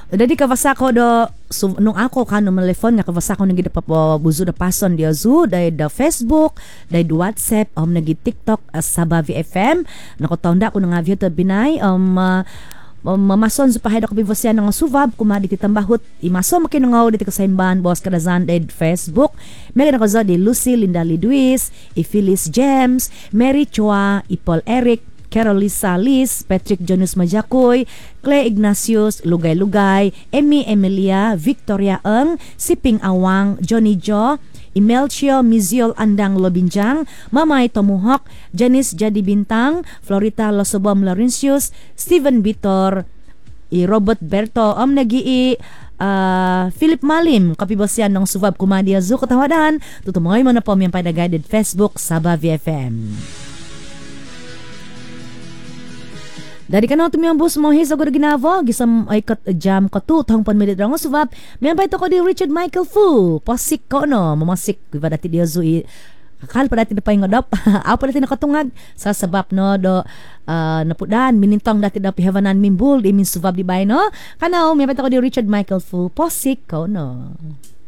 Dadi kavasa ko do nung ako kano telefon nga kavasa ko nagid pa buzo da pason dia Zoo dai da Facebook dai da WhatsApp nagid TikTok Sabah VFM nakotawnda ko nga view ta binay mamason sa pahay da kabibosyan nga suvab kumadi titambahot imaso makinungaw dito ka saimban boss kadazan dai Facebook mega na ko di Lucy Linda Lidwis Phyllis James Mary Chua Paul Eric Carolisa Liz, Patrick Jonas Majakoy, Clay Ignatius, Lugay-Lugay, Emmy Emilia, Victoria Eng, Siping Awang, Johnny Jo, Imelcio Miziol Andang Lobinjang, Mamay Tomuhok, Janice Jadi Bintang, Florita Losobom Laurentius, Steven Bitor, Robert Berto, nagii Philip Malim, kapibosyan ng Suvab Kumadia Zoo, katawadan, tutumoy mo na po miyang guided Facebook, Sabah VFM. Dari kana tumiyang bus mo hisa ko ginavo gisam ay kat jam katu tong panmedit rang subab may pa ito ko di Richard Michael Fu posik ko no mamasik iba dati dia zui akal pa dati na paingodop apa dati nakatungag sa sabab no do napudan minintong dati da pihawanan mimbul di min subab di bay no kana may pa ito ko di Richard Michael Fu posik ko no.